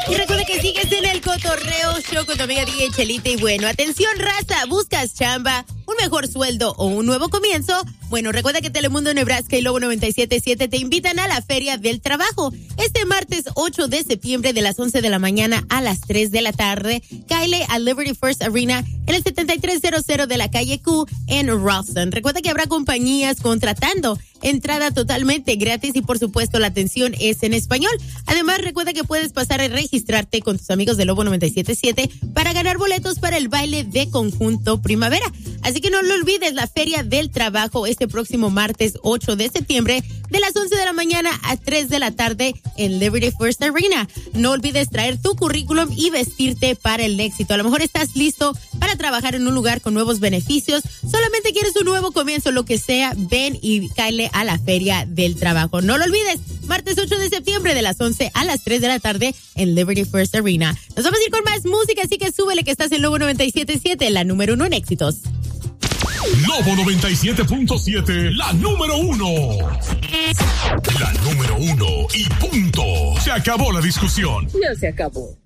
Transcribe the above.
Y recuerda que sigues en el Cotorreo Show con tu amiga DJ Chelita. Y bueno, atención raza, ¿buscas chamba, un mejor sueldo o un nuevo comienzo? Bueno, recuerda que Telemundo Nebraska y Lobo 97.7 te invitan a la Feria del Trabajo. Este martes 8 de septiembre de las 11 de la mañana a las 3 de la tarde. Cáele a Liberty First Arena en el 7300 de la calle Q en Ralston. Recuerda que habrá compañías contratando. Entrada totalmente gratis y por supuesto la atención es en español. Además recuerda que puedes pasar a registrarte con tus amigos de Lobo 97.7 para ganar boletos para el baile de conjunto primavera. Así que no lo olvides, la Feria del Trabajo este próximo martes 8 de septiembre de las 11 de la mañana a 3 de la tarde en Liberty First Arena. No olvides traer tu currículum y vestirte para el éxito. A lo mejor estás listo para trabajar en un lugar con nuevos beneficios. Solamente quieres un nuevo comienzo, lo que sea, ven y cáele a la Feria del Trabajo. No lo olvides, martes 8 de septiembre de las 11 a las 3 de la tarde en Liberty First Arena. Nos vamos a ir con más música, así que súbele que estás en Lobo 97.7, la número 1 en éxitos. Lobo 97.7, la número 1. La número 1 y punto. Se acabó la discusión. Ya se acabó.